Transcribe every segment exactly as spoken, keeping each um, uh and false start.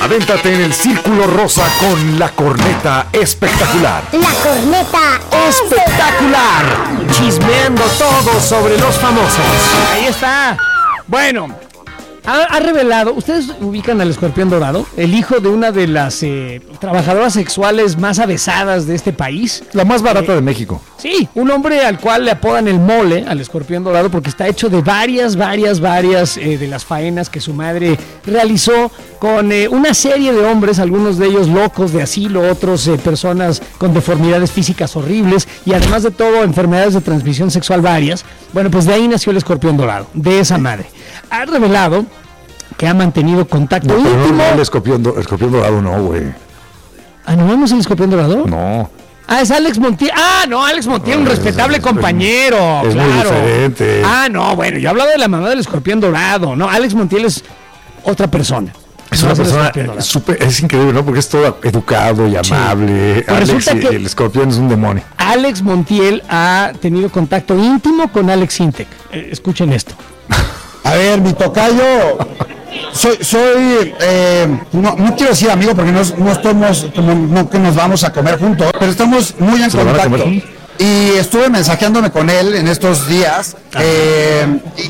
Adéntrate en el Círculo Rosa con la corneta espectacular. La corneta espectacular. Chismeando todo sobre los famosos. Ahí está. Bueno, ha, ha revelado, ¿ustedes ubican al Escorpión Dorado? El hijo de una de las eh, trabajadoras sexuales más avesadas de este país. La más barata eh, de México. Sí, un hombre al cual le apodan el mole, al Escorpión Dorado, porque está hecho de varias, varias, varias eh, de las faenas que su madre realizó con eh, una serie de hombres, algunos de ellos locos de asilo, otros eh, personas con deformidades físicas horribles y además de todo enfermedades de transmisión sexual varias. Bueno, pues de ahí nació el Escorpión Dorado, de esa madre. Ha revelado que ha mantenido contacto no, íntimo. No, no, el escorpión, do, escorpión Dorado no, güey. ¿Ah, no vemos el Escorpión Dorado? No. Ah, es Alex Montiel. Ah, no, Alex Montiel, no, un respetable es, es, compañero. Es claro. muy diferente. Ah, no, bueno, yo hablaba de la mamá del Escorpión Dorado. No, Alex Montiel es otra persona. Es una persona super, es increíble, ¿no? Porque es todo educado y amable. Sí. Pues Alex y, el escorpión es un demonio. Alex Montiel ha tenido contacto íntimo con Alex Intec. Eh, escuchen esto. A ver, mi tocayo, soy, soy eh, no, no quiero decir amigo porque no, no estamos, como no que nos vamos a comer juntos, pero estamos muy en contacto. Y estuve mensajeándome con él en estos días eh,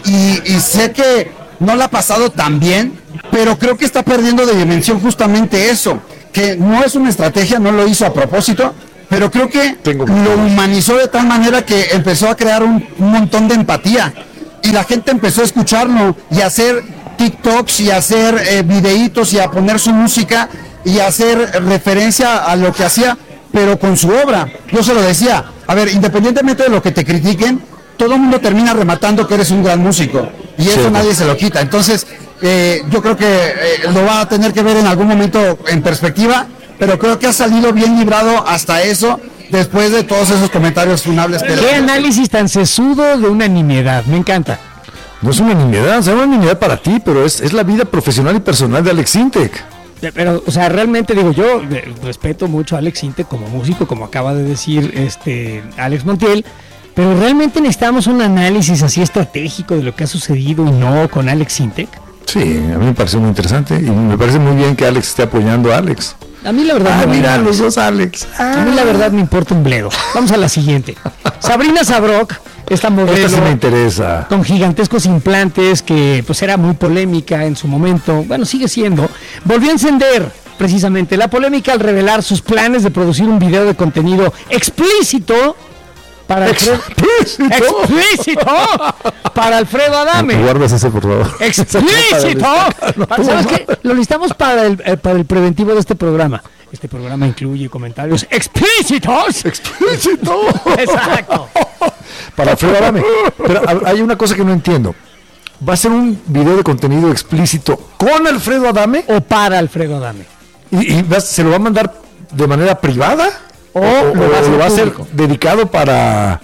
y, y sé que no la ha pasado tan bien, pero creo que está perdiendo de dimensión justamente eso, que no es una estrategia, no lo hizo a propósito, pero creo que Tengo lo humanizó de tal manera que empezó a crear un, un montón de empatía y la gente empezó a escucharlo y a hacer TikToks y a hacer eh, videitos y a poner su música y a hacer referencia a lo que hacía, pero con su obra. Yo se lo decía, a ver, independientemente de lo que te critiquen, todo el mundo termina rematando que eres un gran músico y eso sí, nadie se lo quita. Entonces eh, yo creo que eh, lo va a tener que ver en algún momento en perspectiva, pero creo que ha salido bien librado hasta eso después de todos esos comentarios funables que ¿Qué le... análisis tan sesudo de una nimiedad? Me encanta. No es una nimiedad, o sea, una nimiedad para ti, pero es, es la vida profesional y personal de Alex Intec. Pero, o sea, realmente digo, yo respeto mucho a Alex Intec como músico, como acaba de decir este Alex Montiel, pero realmente necesitamos un análisis así estratégico de lo que ha sucedido y no con Alex Intec. Sí, a mí me parece muy interesante y me parece muy bien que Alex esté apoyando a Alex. A mí la verdad... Ah, no mira, los dos Alex. Ah. A mí la verdad me importa un bledo. Vamos a la siguiente. Sabrina Sabrok, esta modelo... Esta sí me interesa. Con gigantescos implantes que pues era muy polémica en su momento. Bueno, sigue siendo. Volvió a encender precisamente la polémica al revelar sus planes de producir un video de contenido explícito para Alfredo, explícito. explícito para Alfredo Adame. No, guardas ese, por favor. Explícito. ¿Sabes qué? Lo necesitamos para el, para el preventivo de este programa. Este programa incluye comentarios explícitos. Explícito. Exacto. Para Alfredo Adame. Pero hay una cosa que no entiendo. ¿Va a ser un video de contenido explícito con Alfredo Adame o para Alfredo Adame? ¿Y, y se lo va a mandar de manera privada? O, o, lo, va a, o lo va a ser dedicado para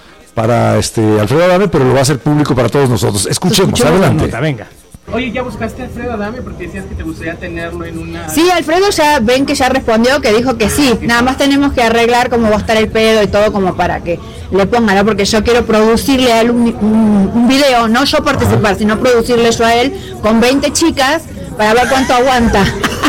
para este Alfredo Adame, pero lo va a hacer público para todos nosotros. Escuchemos, Escuchemos adelante. Nota, venga. Oye, ¿ya buscaste a Alfredo Adame? Porque decías que te gustaría tenerlo en una... Sí, Alfredo ya ven que ya respondió, que dijo que sí. Nada más tenemos que arreglar cómo va a estar el pedo y todo como para que le pongan, ¿no? Porque yo quiero producirle a él un, un, un video, no yo participar, Ajá. sino producirle yo a él con veinte chicas para ver cuánto aguanta.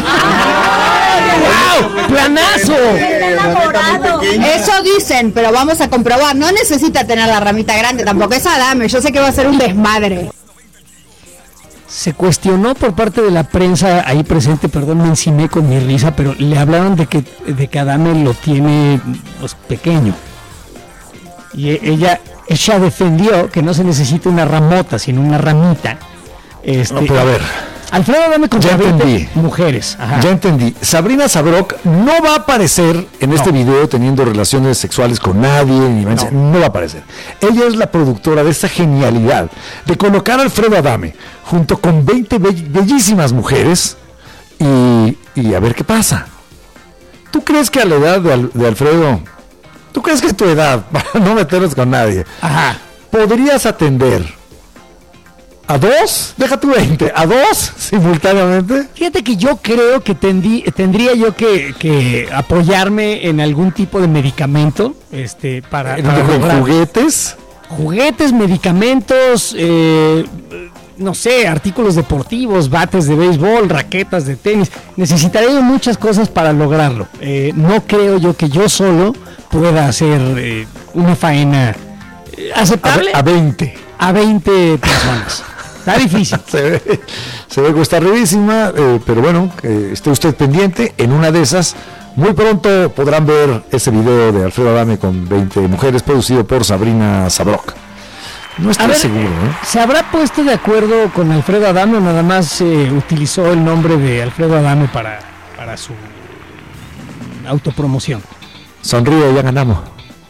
¡Wow! ¡Planazo! Eso dicen, pero vamos a comprobar. No necesita tener la ramita grande, tampoco es Adame. Yo sé que va a ser un desmadre. Se cuestionó por parte de la prensa ahí presente, perdón, me encimé con mi risa, pero le hablaron de que, de que Adame lo tiene pues, pequeño. Y ella, ella defendió que no se necesita una ramota, sino una ramita. Este, no, pero a ver... Alfredo Adame contra veinte mujeres. Ajá. Ya entendí. Sabrina Sabrok no va a aparecer en este no. video teniendo relaciones sexuales con nadie, ni no. no va a aparecer. Ella es la productora de esta genialidad de colocar a Alfredo Adame junto con veinte be- bellísimas mujeres y, y a ver qué pasa. ¿Tú crees que a la edad de, Al- de Alfredo, tú crees que a tu edad, para no meternos con nadie, Ajá. podrías atender ¿a dos? Deja tu veinte. ¿A dos simultáneamente? Fíjate que yo creo que tendí, tendría yo que, que apoyarme en algún tipo de medicamento este, para... ¿En para juguetes? Juguetes, medicamentos, eh, no sé, artículos deportivos, bates de béisbol, raquetas de tenis. Necesitaré de muchas cosas para lograrlo. Eh, no creo yo que yo solo pueda hacer eh, una faena eh, aceptable. A, a veinte. A veinte personas. Está difícil. se, ve, se ve que está arribísima, eh, pero bueno, eh, esté usted pendiente. En una de esas, muy pronto podrán ver ese video de Alfredo Adame con veinte mujeres, producido por Sabrina Sabrok. No estoy ver, seguro, ¿eh? ¿Se habrá puesto de acuerdo con Alfredo Adame o nada más eh, utilizó el nombre de Alfredo Adame para, para su autopromoción? Sonríe, ya ganamos.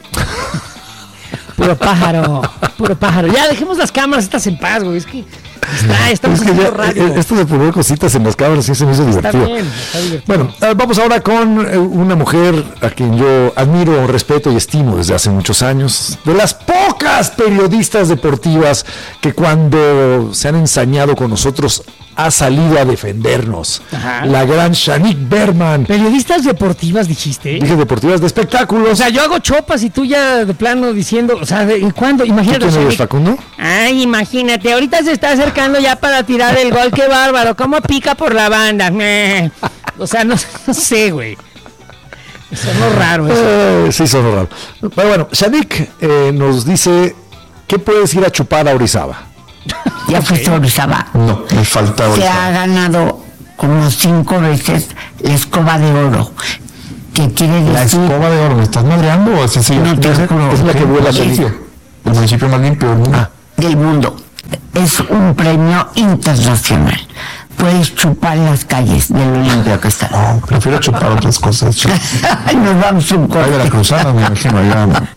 Puro pájaro, puro pájaro. Ya dejemos las cámaras estas en paz, güey. Es que está, estamos es que haciendo ya, radio. Esto de poner cositas en las cámaras sí se me hizo divertido. Está bien, está divertido. Bueno, vamos ahora con una mujer a quien yo admiro, respeto y estimo desde hace muchos años. De las pocas periodistas deportivas que cuando se han ensañado con nosotros ha salido a defendernos. Ajá. La gran Shanique Berman. ¿Periodistas deportivas dijiste? Dije deportivas de espectáculos. O sea, yo hago chopas y tú ya de plano diciendo, o sea, ¿de cuándo? Imagínate. ¿Tú quién eres, Facundo? Ay, imagínate, ahorita se está acercando ya para tirar el gol, qué bárbaro, cómo pica por la banda. O sea, no, no sé, güey. Sonó raro eso. Eh, sí, sonó raro. Pero bueno, Shanique eh, nos dice que puedes ir a chupar a Orizaba. ¿Ya fuiste a Orizaba? No, me falta Se ha ganado como cinco veces la escoba de oro. ¿Qué quiere decir? ¿La escoba de oro me estás madreando o es sencillo? No, te juro. Es la que vuela Shanique. El municipio más limpio del mundo. Ah. Del mundo. Es un premio internacional. Puedes chupar en las calles de lo limpio que está. No, prefiero chupar otras cosas. Nos vamos un corte. Ay, de la cruzada, me imagino, allá.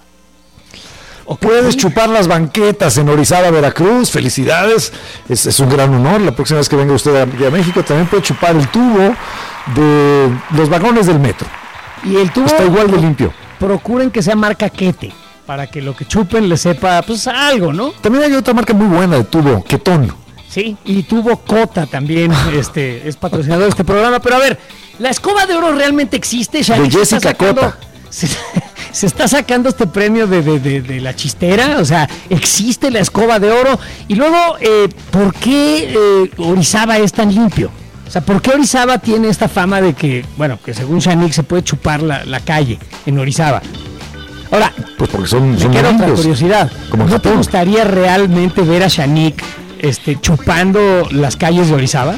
Okay. Puedes chupar las banquetas en Orizaba, Veracruz. Felicidades, es, es un gran honor. La próxima vez que venga usted a, a México también puede chupar el tubo de los vagones del metro. Y el tubo está igual de limpio. Procuren que sea marca Quete, para que lo que chupen le sepa pues algo, ¿no? También hay otra marca muy buena de tubo, Ketón. Sí, y tubo Cota también este, es patrocinador de este programa. Pero a ver, ¿la escoba de oro realmente existe? Shanique, de Jessica Cota. Se, se está sacando este premio de, de, de, de la chistera, o sea, existe la escoba de oro. Y luego, eh, ¿por qué eh, Orizaba es tan limpio? O sea, ¿por qué Orizaba tiene esta fama de que, bueno, que según Shanique se puede chupar la, la calle en Orizaba? Ahora, pues porque son, me son queda otra limpios, curiosidad. como ¿No te gustaría realmente ver a Shanique este, chupando las calles de Orizaba?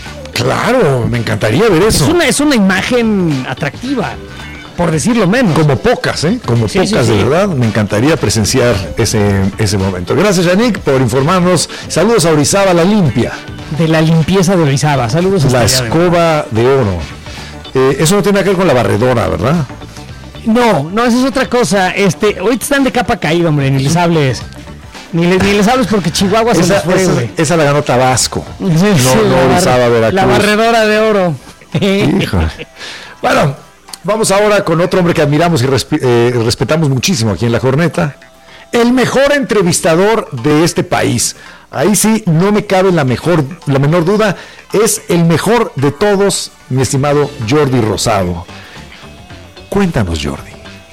Claro, me encantaría ver eso. Es una, es una imagen atractiva, por decirlo menos. Como pocas, ¿eh? Como sí, pocas, sí, de sí. verdad. Me encantaría presenciar ese, ese momento. Gracias, Shanique, por informarnos. Saludos a Orizaba, la limpia. De la limpieza de Orizaba. Saludos a la escoba de, de oro. Eh, eso no tiene nada que ver con la barredora, ¿verdad? No, no, eso es otra cosa. Este, ahorita están de capa caída, hombre, ni les hables. Ni les, ni les hables porque Chihuahua se esa, les fue, esa, güey. esa la ganó Tabasco. Sí, no, sí, no la, Orizaba, Veracruz. La barredora de oro. Híjole. Bueno, vamos ahora con otro hombre que admiramos y resp- eh, respetamos muchísimo aquí en La Jorneta. El mejor entrevistador de este país. Ahí sí, no me cabe la, mejor, la menor duda. Es el mejor de todos, mi estimado Jordi Rosado. Cuéntanos, Jordi.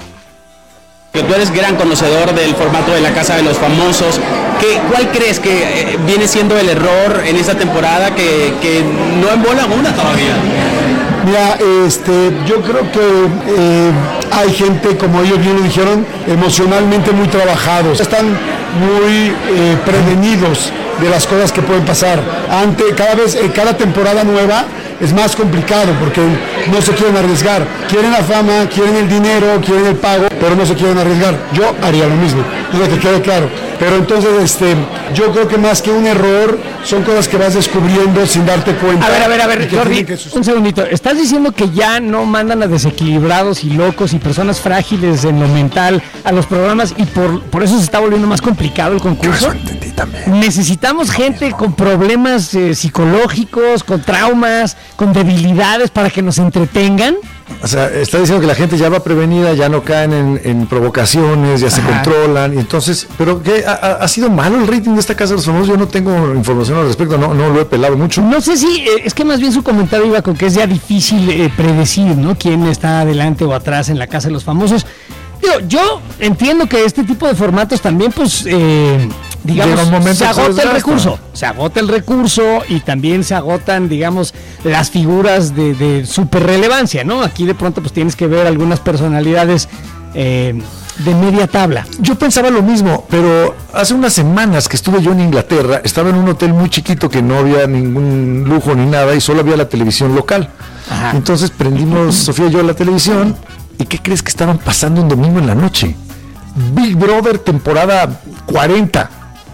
Tú eres gran conocedor del formato de la Casa de los Famosos. ¿Qué, ¿Cuál crees que eh, viene siendo el error en esta temporada que, que no embola una todavía? Mira, este, yo creo que eh, hay gente, como ellos bien lo dijeron, emocionalmente muy trabajados. Están muy eh, prevenidos de las cosas que pueden pasar. Ante, cada vez, eh, cada temporada nueva es más complicado porque no se quieren arriesgar. Quieren la fama, quieren el dinero, quieren el pago, pero no se quieren arriesgar. Yo haría lo mismo, para que quede claro. Pero entonces, este, yo creo que más que un error, son cosas que vas descubriendo sin darte cuenta. A ver, a ver, a ver, Jordi, un segundito. ¿Estás diciendo que ya no mandan a desequilibrados y locos y personas frágiles en lo mental a los programas y por, por eso se está volviendo más complicado el concurso? Necesitamos gente con problemas eh, psicológicos, con traumas, con debilidades para que nos entretengan. O sea, está diciendo que la gente ya va prevenida, ya no caen en, en provocaciones, ya se Ajá. controlan, y entonces, pero ¿qué? ¿Ha, ¿Ha sido malo el rating de esta Casa de los Famosos? Yo no tengo información al respecto, no, no lo he pelado mucho. No sé si, eh, es que más bien su comentario iba con que es ya difícil eh, predecir, ¿no? Quién está adelante o atrás en la Casa de los Famosos. Digo, yo entiendo que este tipo de formatos también, pues, eh, digamos, un momento se que se agota el desgasta. recurso, se agota el recurso y también se agotan, digamos, las figuras de, de super relevancia, ¿no? Aquí de pronto pues tienes que ver algunas personalidades eh, de media tabla. Yo pensaba lo mismo, pero hace unas semanas que estuve yo en Inglaterra, estaba en un hotel muy chiquito que no había ningún lujo ni nada y solo había la televisión local. Ajá. Entonces prendimos Sofía y yo la televisión y ¿qué crees que estaban pasando un domingo en la noche? Big Brother temporada cuarenta.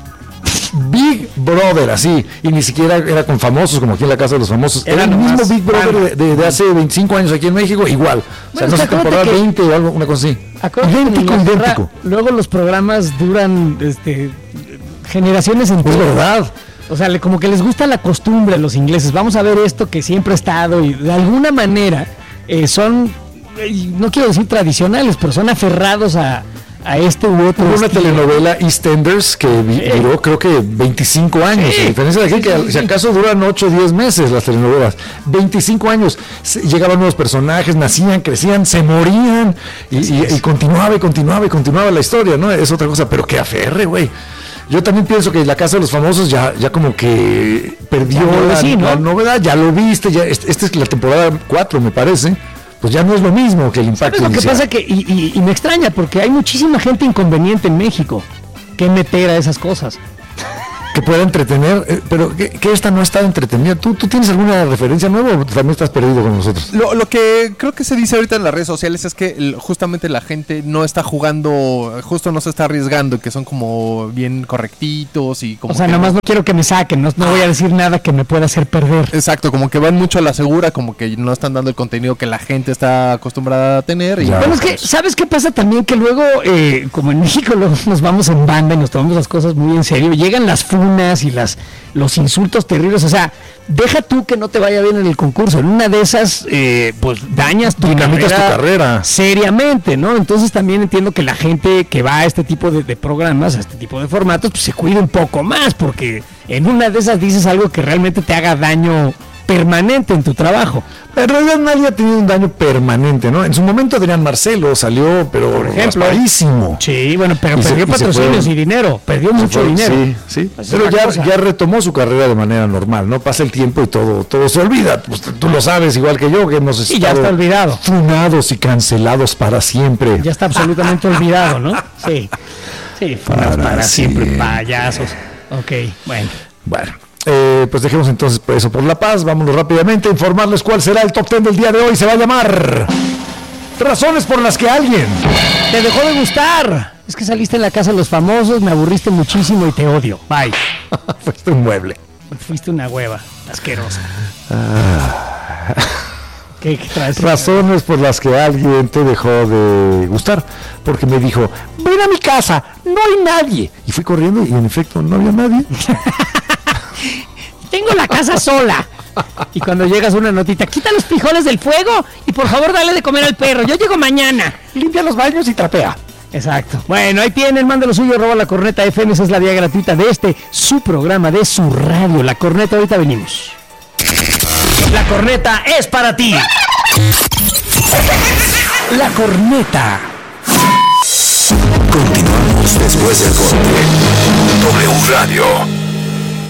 Big Brother, así, y ni siquiera era con famosos como aquí en la Casa de los Famosos, era, era el mismo Big Brother de, de, de hace veinticinco años aquí en México, igual, o sea, bueno, no sé, temporada que, veinte o algo, una cosa así, idéntico, idéntico. Luego los programas duran este, generaciones enteras. Es verdad. O sea, le, como que les gusta la costumbre a los ingleses, vamos a ver esto que siempre ha estado y de alguna manera eh, son, eh, no quiero decir tradicionales, pero son aferrados a a este u otro. Hubo una telenovela EastEnders que duró eh. creo que veinticinco años, sí. A diferencia de aquí, sí, que sí, si acaso duran ocho o diez meses las telenovelas, veinticinco años, llegaban nuevos personajes, nacían, crecían, se morían y, y, y continuaba y continuaba y continuaba la historia, ¿no? Es otra cosa, pero que aferre, güey. Yo también pienso que La Casa de los Famosos ya, ya como que perdió la, sí, ¿no? la novedad, ya lo viste, ya esta este es la temporada cuatro me parece. Pues ya no es lo mismo que el impacto ¿Sabes lo inicial? que pasa que, y, y, y me extraña, porque hay muchísima gente inconveniente en México que meter a esas cosas. Que pueda entretener, eh, pero que, que esta no ha estado entretenida. ¿Tú, ¿Tú tienes alguna referencia nueva o también estás perdido con nosotros? Lo, lo que creo que se dice ahorita en las redes sociales es que el, justamente la gente no está jugando, justo no se está arriesgando, que son como bien correctitos y como... O sea, que nomás no, no quiero que me saquen, no, no voy a decir nada que me pueda hacer perder. Exacto, como que van mucho a la segura, como que no están dando el contenido que la gente está acostumbrada a tener. Y bueno, es que, ¿sabes qué pasa también? Que luego, eh, como en México luego nos vamos en banda y nos tomamos las cosas muy en serio, llegan las funas y las los insultos terribles, o sea, deja tú que no te vaya bien en el concurso, en una de esas, eh, pues dañas tu carrera, tu carrera seriamente, ¿no? Entonces también entiendo que la gente que va a este tipo de, de programas, a este tipo de formatos, pues se cuide un poco más, porque en una de esas dices algo que realmente te haga daño permanente en tu trabajo. En realidad nadie ha tenido un daño permanente, ¿no? En su momento Adrián Marcelo salió, pero por ejemplo, raspadísimo. Sí, bueno, pero y perdió se, patrocinios y, y dinero, perdió se mucho fue, dinero. Sí, sí, pues pero ya, ya retomó su carrera de manera normal, ¿no? Pasa el tiempo y todo todo se olvida. Pues tú lo sabes igual que yo, que hemos estado y ya está olvidado. Funados y cancelados para siempre. Ya está absolutamente olvidado, ¿no? Sí, sí, funados para, para siempre, siempre, payasos. Ok, bueno. Bueno. Eh, pues dejemos entonces eso por la paz. Vámonos rápidamente a informarles cuál será el top ten del día de hoy. Se va a llamar Razones por las que alguien te dejó de gustar. Es que saliste en La Casa de los Famosos, me aburriste muchísimo y te odio. Bye. Fuiste un mueble. Fuiste una hueva asquerosa. Ah. ¿Qué, qué traes? Razones por las que alguien te dejó de gustar. Porque me dijo, ven a mi casa, no hay nadie. Y fui corriendo y en efecto no había nadie. Tengo la casa sola. Y cuando llegas una notita, quita los frijoles del fuego y por favor dale de comer al perro. Yo llego mañana. Limpia los baños y trapea. Exacto. Bueno, ahí tienen, mande lo suyo, arroba La Corneta F M. Esa es la vía gratuita de este, su programa, de su radio. La Corneta, ahorita venimos. La Corneta es para ti. La Corneta. Continuamos después del corte. W Radio.